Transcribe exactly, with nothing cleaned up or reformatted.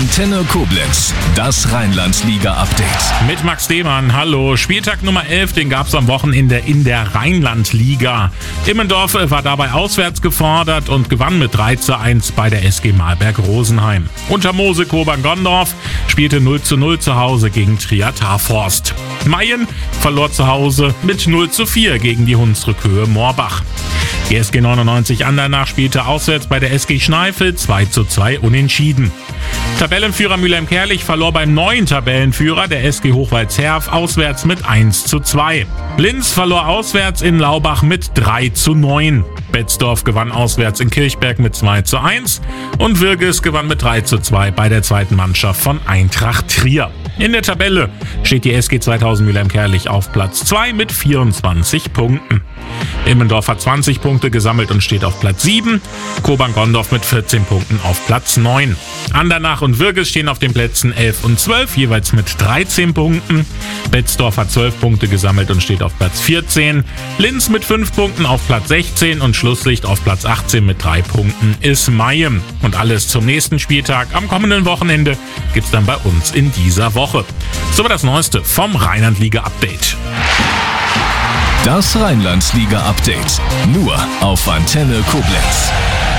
Antenne Koblenz, das Rheinland-Liga-Update. Mit Max Demann, hallo. Spieltag Nummer elf, den gab es am Wochenende in der Rheinland-Liga. Immendorf war dabei auswärts gefordert und gewann mit drei zu eins bei der S G Malberg-Rosenheim. Untermose Kobern-Gondorf spielte null zu null zu Hause gegen Trier Tarforst. Mayen verlor zu Hause mit null zu vier gegen die Hunsrückhöhe Moorbach. Die S G neunundneunzig Andernach spielte auswärts bei der S G Schneifel zwei zu zwei unentschieden. Tabellenführer Mülheim-Kärlich verlor beim neuen Tabellenführer der S G Hochwald-Zerf auswärts mit eins zu zwei. Linz verlor auswärts in Laubach mit drei zu neun. Betzdorf gewann auswärts in Kirchberg mit zwei zu eins und Würges gewann mit drei zu zwei bei der zweiten Mannschaft von Eintracht Trier. In der Tabelle steht die S G zweitausend Mülheim-Kärlich auf Platz zwei mit vierundzwanzig Punkten. Immendorf hat zwanzig Punkte gesammelt und steht auf Platz sieben. Kobern-Gondorf mit vierzehn Punkten auf Platz neun. Andernach und Würges stehen auf den Plätzen elf und zwölf, jeweils mit dreizehn Punkten. Betzdorf hat zwölf Punkte gesammelt und steht auf Platz vierzehn. Linz mit fünf Punkten auf Platz sechzehn und Schlusslicht auf Platz achtzehn mit drei Punkten ist Mayen. Und alles zum nächsten Spieltag am kommenden Wochenende gibt's dann bei uns in dieser Woche. So war das Neueste vom Rheinland-Liga-Update. Das Rheinland-Liga-Update. Nur auf Antenne Koblenz.